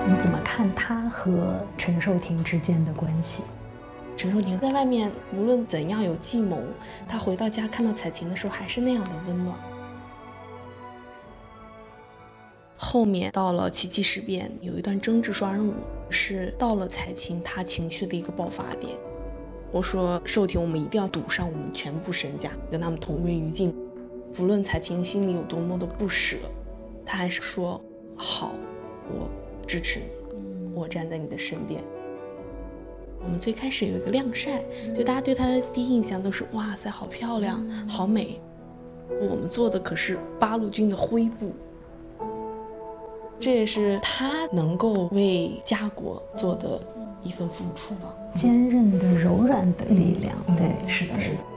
你怎么看他和陈寿廷之间的关系？ 陈寿廷在外面无论怎样有计谋，他回到家看到彩琴的时候还是那样的温暖。后面到了奇迹事变，有一段争执双人舞，是到了彩琴她情绪的一个爆发点。我说寿廷，我们一定要赌上我们全部身家，跟他们同归于尽。不论彩琴心里有多么的不舍，他还是说好，我支持你，我站在你的身边。我们最开始有一个晾晒，就大家对她的第一印象都是哇塞，好漂亮，好美。我们做的可是八路军的灰布，这也是她能够为家国做的一份付出吧。 坚韧的、柔软的力量。对，是的，是的。